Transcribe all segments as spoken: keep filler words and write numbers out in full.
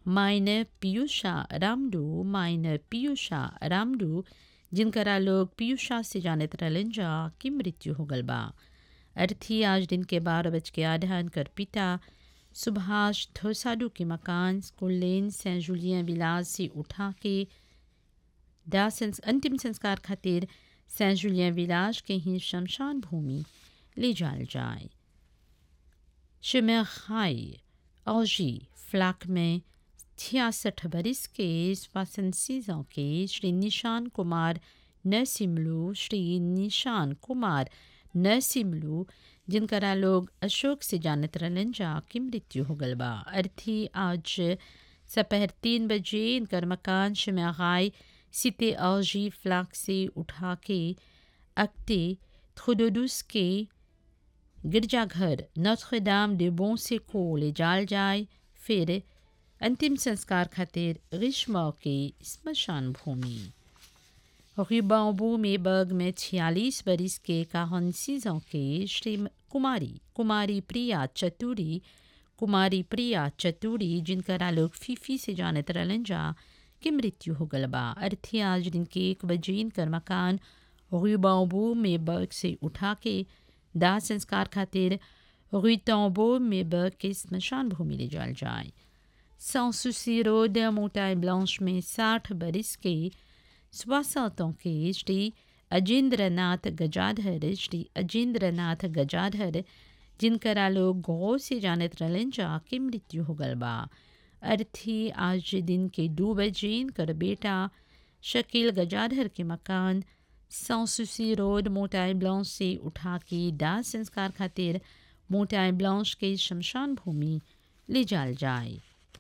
मायने पीयूषा रामडू मायने पीयूषा रामडू जिनकरा लोग पीयूषा से जानत रहलन जा की मृत्यु हो गल बा। अर्थी आज दिन के बारह बज के आधा कर पिता सुभाष थोसाडू के मकान school lane Saint Julian Vilas से उठा के दाह संस अंतिम संस्कार खातिर सेंट जूलियन विलास के ही शमशान भूमि ले जाल जाए। शेमेर खाई औजी फ्लाक में छियासठ बरिस के सोixante-six ans के श्री निशान कुमार नरसिमलू श्री निशान कुमार नरसिमलू जिनकरा लोग अशोक से जानत रहलन जा की मृत्यु हो गल बा। अर्थी आज सपहर तीन बजे इनकर मकान शमेराई सिते औजी फ्लाक से उठा के अक्ते थ्रोदोडूस के गिरजाघर नोत्र दाम दे बोंसेको ले जाल जाए। फिर अंतिम संस्कार खातिर ग्रीष्मा के स्मशान भूमि रिबाम्बू मेबर्ग में छियालीस बरिस के quarante-six ans के श्री कुमारी कुमारी प्रिया चतुरी कुमारी प्रिया चतुरी जिनकरा लोग फीफी से जानत रहलन जा की मृत्यु हो गल बा। अर्थी आज दिन के एक बजे इनकर मकान रिबाम्बू मेबर्ग से उठा के दाह संस्कार खातिर रिटम्बो मेबर्ग के स्मशान भूमि ले जाल जाए। sans souci रोड मोटाई ब्लांच में साठ बरिस के soixante ans के श्री अजेंद्रनाथ गजाधर श्री अजेंद्रनाथ गजाधर जिनकरा लोग गौ से जानत रहलन जा की मृत्यु हो गल बा। अर्थी आज दिन के दो बजे इनकर बेटा शकील गजाधर के मकान sans souci रोड मोटाई ब्लांच से उठा के दाह संस्कार खातिर मोटाई ब्लांच के शमशान भूमि ले जाल जाए।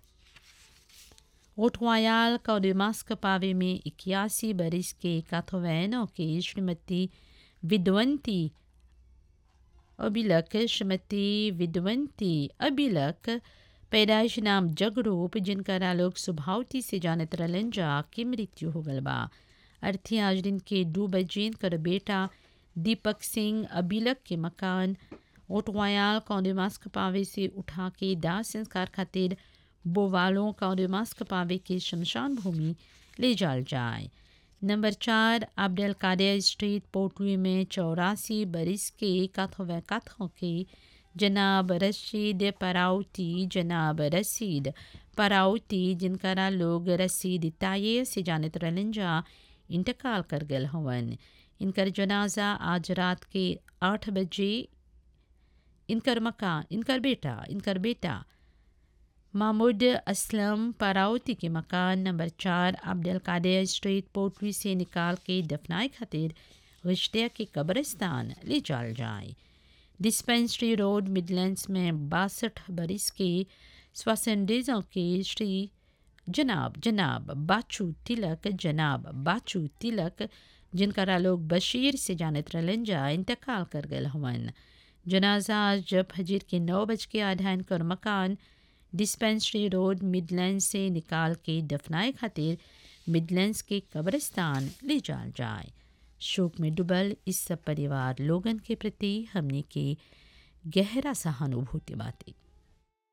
रोटवायाल कौडेमास्क पावे में इक्यासी बरिस के quatre-vingts के श्रीमती विद्वंती अबिलक श्रीमती विद्वंती अबिलक पैदाइश नाम जगरूप जिनकरा लोग सुभावती से जानत रहलन जा की मृत्यु हो गल बा। अर्थी आज दिन के दो बजे कर बेटा दीपक सिंह अबिलक के मकान रोटवायाल कौडेमास्क पावे से उठा के दाह संस्कार खातिर बोवालों कौडेमास्क पावे के शमशान भूमि ले जाल जाए। नंबर चार अब्दुल कादिर स्ट्रीट पोर्टली में चौरासी बरिस के quatre-vingt-quatre के जनाब रशीद पराउती जनाब रशीद पराउती जिनकरा लोग रशीद ताये से जानत रहलन जा इंतकाल कर गल हवन। इनकर जनाजा आज रात के आठ बजे इनकर मकान इनकर बेटा इनकर बेटा महमूद असलम पराउती के मकान नंबर चार अब्दुल कादिर स्ट्रीट पोर्टली से निकाल के दफनाए खातिर रिश्ते के कब्रिस्तान ले जाल जाए। डिस्पेंसरी रोड मिडलैंड्स में बासठ बरिस के soixante-deux ans के श्री जनाब जनाब बाचू तिलक जनाब बाचू तिलक जिनकरा लोग बशीर से जानत रहलन जा इंतकाल कर गल हवन। जनाजा आज जब फजर के नौ बज के आधा इनकर मकान डिस्पेंसरी रोड मिडलैंड्स से निकाल के दफनाए खातिर मिडलैंड्स के कब्रिस्तान ले जाल जाए। शोक में डुबल इस सब परिवार लोगन के प्रति हमने के गहरा सहानुभूति बातें।